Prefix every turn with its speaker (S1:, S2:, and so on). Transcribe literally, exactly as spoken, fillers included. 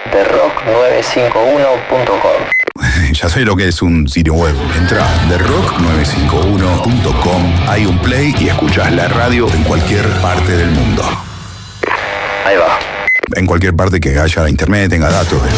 S1: de rock nueve cinco uno punto com.
S2: Ya sé lo que es un sitio web. Entra de rock nueve cinco uno punto com, hay un play y escuchás la radio en cualquier parte del mundo.
S1: Ahí va.
S2: En cualquier parte que haya internet, tenga datos.